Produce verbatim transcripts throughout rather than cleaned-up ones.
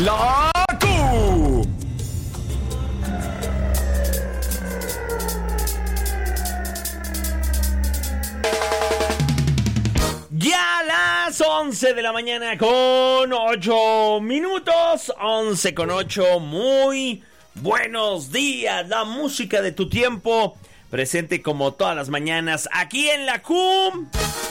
La Q. Ya a las once de la mañana con ocho minutos, once con ocho, muy buenos días, la música de tu tiempo, presente como todas las mañanas aquí en la Q.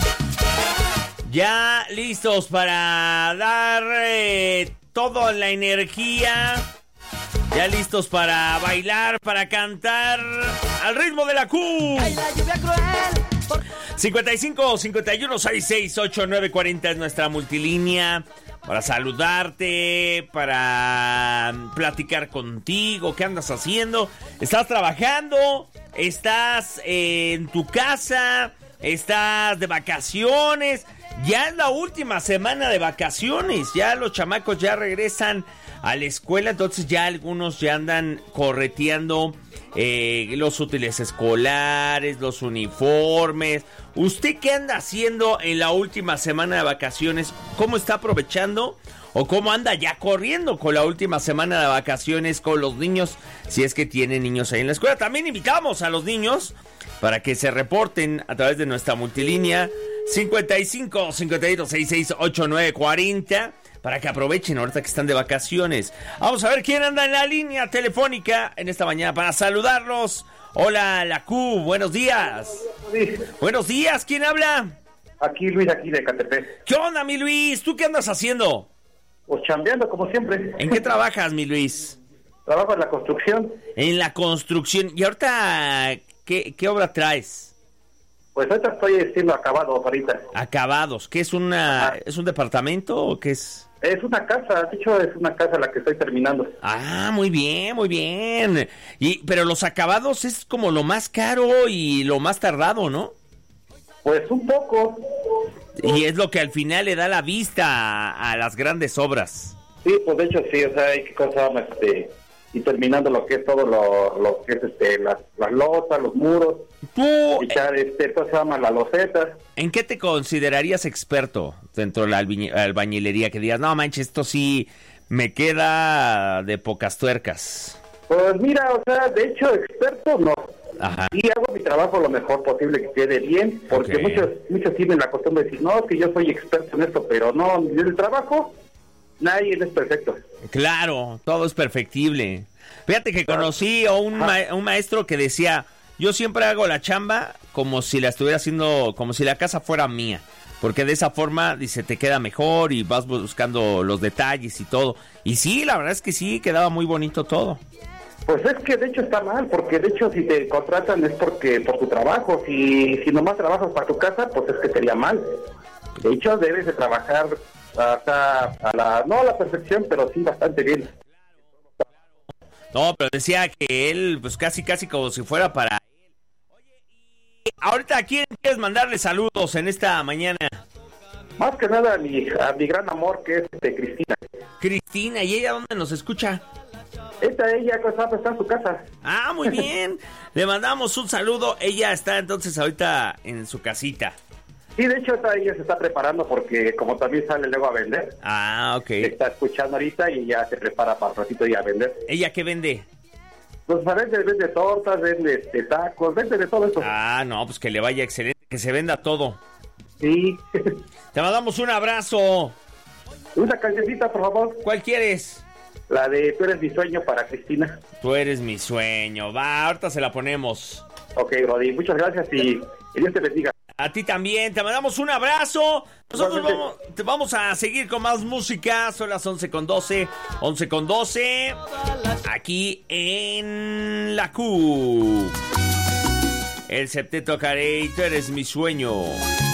Ya listos para dar eh, toda la energía, ya listos para bailar, para cantar al ritmo de la Q. Ay, la lluvia cruel. cincuenta y cinco, cincuenta y uno, sesenta y seis, ochenta y nueve cuarenta es nuestra multilínea para saludarte, para platicar contigo. ¿Qué andas haciendo? ¿Estás trabajando? ¿Estás en tu casa? ¿Estás de vacaciones? Ya es la última semana de vacaciones. Ya los chamacos ya regresan a la escuela, entonces ya algunos ya andan correteando eh, los útiles escolares, los uniformes. ¿Usted qué anda haciendo en la última semana de vacaciones? ¿Cómo está aprovechando? ¿O cómo anda ya corriendo con la última semana de vacaciones con los niños? Si es que tienen niños ahí en la escuela. También invitamos a los niños para que se reporten a través de nuestra multilínea cincuenta y cinco, cincuenta y dos, sesenta y seis, ochenta y nueve cuarenta, para que aprovechen ahorita que están de vacaciones. Vamos a ver quién anda en la línea telefónica en esta mañana para saludarlos. Hola, la Q, buenos días. Sí. Buenos días, ¿quién habla? Aquí Luis, aquí de Catepec. ¿Qué onda, mi Luis? ¿Tú qué andas haciendo? Pues chambeando como siempre. ¿En qué trabajas, mi Luis? Trabajo en la construcción. En la construcción. ¿Y ahorita qué, qué obra traes? Pues ahorita estoy haciendo acabados ahorita. Acabados. ¿Qué es una Ajá. es un departamento o qué es? Es una casa, de hecho es una casa la que estoy terminando. Ah, muy bien, muy bien. Y pero los acabados es como lo más caro y lo más tardado, ¿no? Pues un poco. Y es lo que al final le da la vista a, a las grandes obras. Sí, pues de hecho sí, o sea, hay que cosa, este, y terminando lo que es todo lo, lo que es este, las, las losas, los muros, ¿Tú echar este, cosa se llama la loseta. en qué te considerarías experto dentro de la albañi- albañilería? Que digas, no manches, esto sí me queda de pocas tuercas. Pues mira, o sea, de hecho experto no. Ajá. Y hago mi trabajo lo mejor posible que quede bien, porque Ok. muchos muchos tienen la costumbre de decir, no, que yo soy experto en esto, pero no, en el trabajo nadie es perfecto. Claro, todo es perfectible. Fíjate que conocí a un, ma- a un maestro que decía, yo siempre hago la chamba como si la estuviera haciendo, como si la casa fuera mía. Porque de esa forma, dice, te queda mejor y vas buscando los detalles y todo. Y sí, la verdad es que sí, quedaba muy bonito todo. Pues es que de hecho está mal, porque de hecho si te contratan es porque por tu trabajo, si, si nomás trabajas para tu casa, pues es que sería mal. De hecho debes de trabajar hasta a la, no a la perfección, pero sí bastante bien. No, pero decía que él, pues casi, casi como si fuera para él. Oye, y ahorita, ¿a quién quieres mandarle saludos en esta mañana? Más que nada a mi, a mi gran amor que es este, Cristina. Cristina, ¿y ella dónde nos escucha? Esta ella está, está en su casa. Ah, muy bien. Le mandamos un saludo. Ella está entonces ahorita en su casita. Sí, de hecho ahorita ella se está preparando porque como también sale luego a vender, Ah, ok. está escuchando ahorita y ya se prepara para el ratito y a vender. ¿Ella qué vende? Pues a veces vende tortas, vende este, tacos, vende de todo eso. Ah, no, pues que le vaya excelente, que se venda todo. Sí. Te mandamos un abrazo. Una cancioncita, por favor. ¿Cuál quieres? La de Tú eres mi sueño para Cristina. Tú eres mi sueño. Va, ahorita se la ponemos. Ok, Brody, muchas gracias y, y Dios te bendiga. A ti también, te mandamos un abrazo. Nosotros Igualmente. vamos, te vamos a seguir con más música. Son las once con doce. once con doce. Aquí en la Q. El septeto Carey, tú eres mi sueño.